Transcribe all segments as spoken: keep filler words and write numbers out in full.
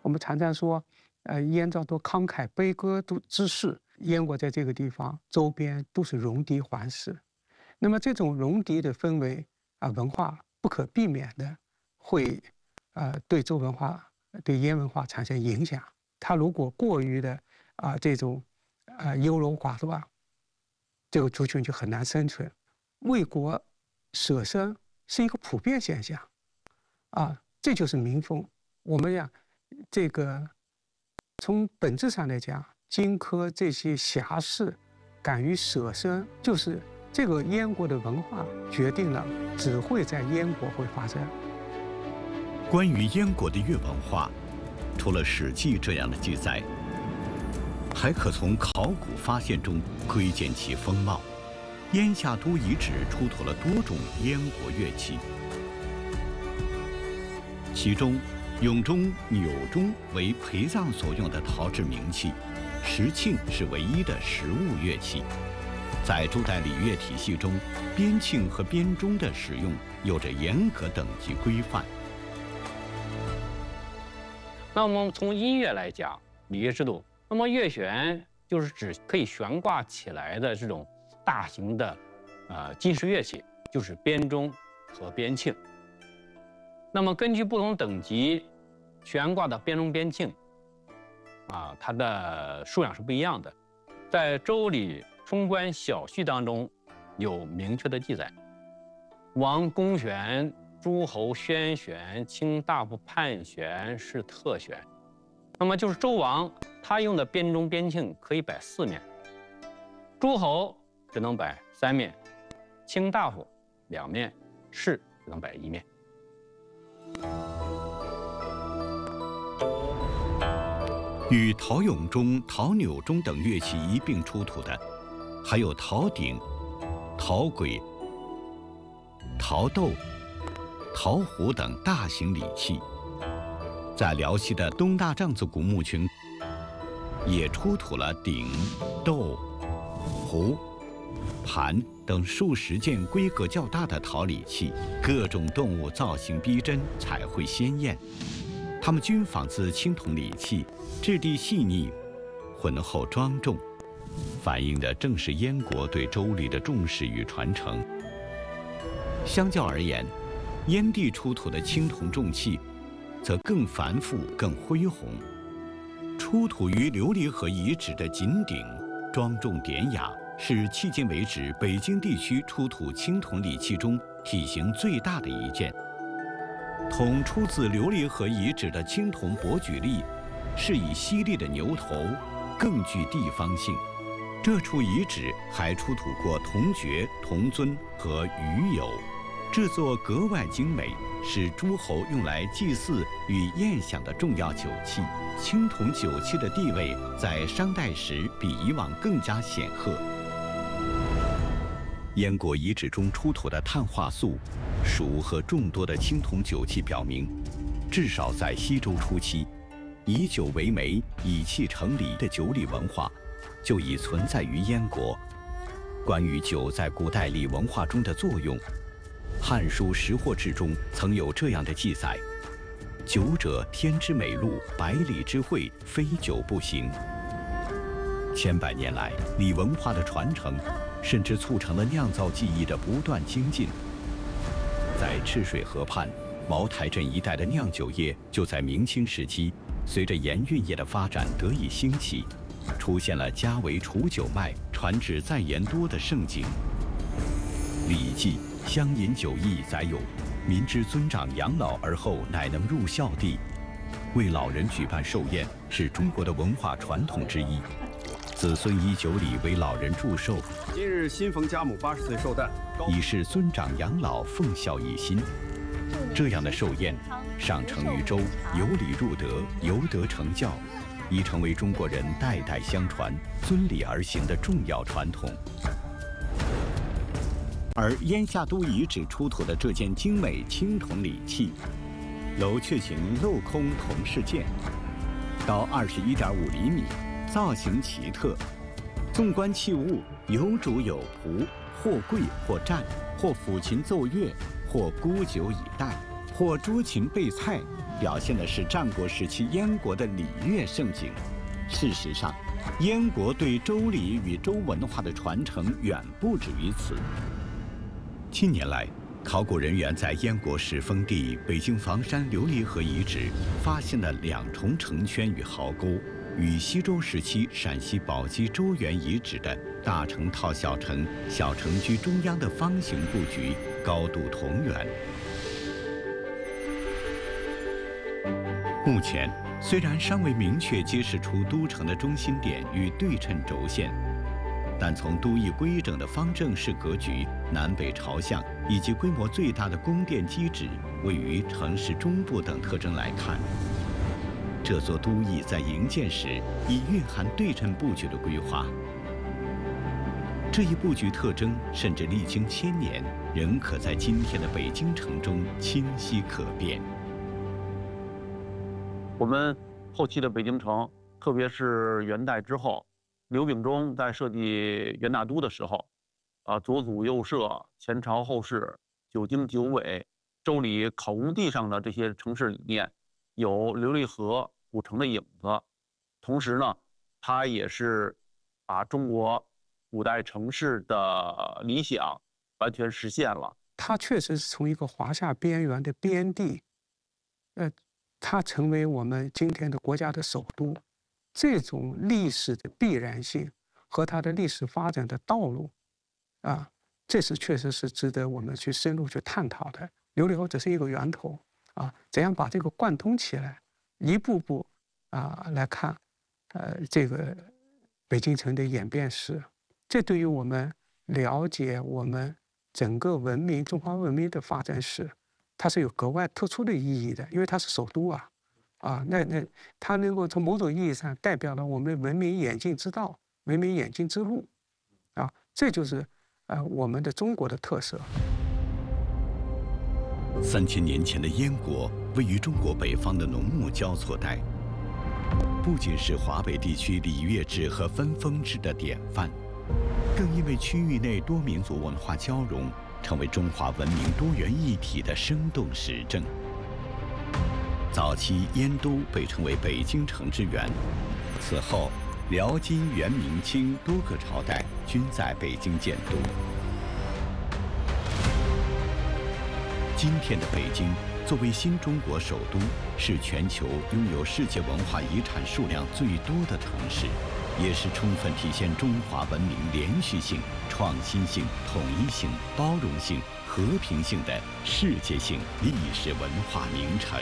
我们常常说，呃，燕赵多慷慨悲歌都之士，燕国在这个地方周边都是戎狄环视，那么这种戎狄的氛围啊、呃，文化不可避免的会呃对周文化、对燕文化产生影响。它如果过于的啊、呃、这种啊、呃、优柔寡断，这个族群就很难生存。为国舍生是一个普遍现象啊，这就是民风。我们呀，这个从本质上来讲，荆轲这些侠士敢于舍生，就是这个燕国的文化决定了只会在燕国会发生。 关于燕国的乐文化，除了《史记》这样的记载，还可从考古发现中窥见其风貌。燕下都遗址出土了多种燕国乐器，其中俑钟、钮钟为陪葬所用的陶制名器，石磬是唯一的实物乐器。在周代礼乐体系中，边磬和边钟的使用有着严格等级规范。 那我们从音乐来讲，礼乐制度，那么乐弦就是指可以悬挂起来的这种大型的呃金属乐器，就是编钟和编磬。那么根据不同等级悬挂的编钟编磬啊，它的数量是不一样的。在《周礼·冲冠小序》当中有明确的记载：王公弦、诸侯宣弦、卿大夫判弦是特弦。那么就是周王他用的编钟编磬可以摆四面，诸侯只能摆三面，卿大夫两面，士只能摆一面。 与陶俑钟、陶钮钟等乐器一并出土的，还有陶鼎、陶簋、陶豆、陶壶等大型礼器。在辽西的东大帐子古墓群，也出土了鼎、豆、壶、盘等数十件规格较大的陶礼器，各种动物造型逼真，彩绘鲜艳。它们均仿自青铜礼器，质地细腻，浑厚庄重，反映的正是燕国对周礼的重视与传承。相较而言，燕地出土的青铜重器则更繁复、更恢宏。出土于琉璃河遗址的锦鼎，庄重典雅，是迄今为止北京地区出土青铜礼器中体型最大的一件。同出自琉璃河遗址的青铜伯举例，是以犀利的牛头，更具地方性。这处遗址还出土过铜爵、铜尊和鱼友，制作格外精美，是诸侯用来祭祀与宴享的重要酒器。青铜酒器的地位在商代时比以往更加显赫。燕国遗址中出土的碳化塑、蜀和众多的青铜酒器表明，至少在西周初期，以酒为媒、以器成礼的酒礼文化就已存在于燕国。关于酒在古代礼文化中的作用，《汉书·识货志》中曾有这样的记载：酒者，天之美露，百里之惠，非酒不行。千百年来，礼文化的传承，甚至促成了酿造技艺的不断精进。在赤水河畔、茅台镇一带的酿酒业，就在明清时期，随着盐运业的发展得以兴起，出现了家为储酒麦，传旨在盐多的盛景。《礼记·乡饮酒义》载有：民之尊长养老而后乃能入孝地。为老人举办寿宴是中国的文化传统之一，子孙以酒礼为老人祝寿。 今日新逢家母八十岁寿诞， 以示尊长养老、奉孝一心。这样的寿宴，上承于周，由礼入德，由德成教，已成为中国人代代相传、遵礼而行的重要传统。而燕下都遗址出土的这件精美青铜礼器——楼阙形镂空铜饰件，高二十一点五厘米，造型奇特。纵观器物，有主有仆，或跪或站，或抚琴奏乐，或沽酒以待， 或诸禽备菜，表现的是战国时期燕国的礼乐盛景。事实上，燕国对周礼与周文化的传承远不止于此。近年来，考古人员在燕国始封地北京房山琉璃河遗址发现了两重城圈与壕沟，与西周时期陕西宝鸡周原遗址的大城套小城、小城居中央的方形布局高度同源。目前，虽然尚未明确揭示出都城的中心点与对称轴线，但从都邑规整的方正式格局、南北朝向以及规模最大的宫殿基址位于城市中部等特征来看，这座都邑在营建时已蕴含对称布局的规划。这一布局特征甚至历经千年，仍可在今天的北京城中清晰可辨。 我们后期的北京城，特别是元代之后，刘秉忠在设计元大都的时候，啊，左祖右社、前朝后世、九经九纬、周礼考工地上的这些城市理念，有琉璃河古城的影子。同时呢，它也是把中国古代城市的理想完全实现了。 它确实是从一个华夏边缘的边地，呃。它成为我们今天的国家的首都，这种历史的必然性和它的历史发展的道路，啊，这是确实是值得我们去深入去探讨的。琉璃河只是一个源头啊，怎样把这个贯通起来，一步步啊来看，呃，这个北京城的演变史，这对于我们了解我们整个文明、中华文明的发展史，它是有格外突出的意义的，因为它是首都啊，啊，那那它能够从某种意义上代表了我们文明演进之道、文明演进之路，啊，这就是呃我们的中国的特色。 三千年前的燕国位于中国北方的农牧交错带，不仅是华北地区礼乐制和分封制的典范，更因为区域内多民族文化交融，成为中华文明多元一体的生动实证。早期燕都被称为北京城之源，此后辽、金、元、明、清多个朝代均在北京建都。今天的北京作为新中国首都，是全球拥有世界文化遗产数量最多的城市，也是充分体现中华文明连续性、创新性、统一性、包容性、和平性的世界性历史文化名城。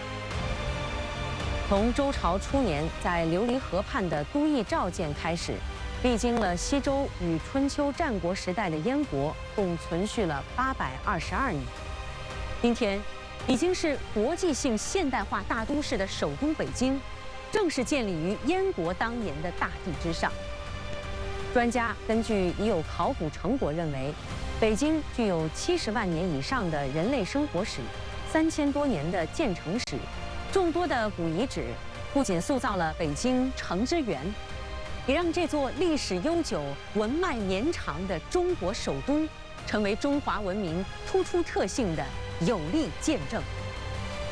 从周朝初年在琉璃河畔的都邑召建开始，历经了西周与春秋战国时代的燕国，共存续了八百二十二年。今天，已经是国际性现代化大都市的首都北京，正是建立于燕国当年的大地之上。专家根据已有考古成果认为，北京具有七十万年以上的人类生活史，三千多年的建城史，众多的古遗址，不仅塑造了北京城之源，也让这座历史悠久、文脉绵长的中国首都，成为中华文明突出特性的有力见证。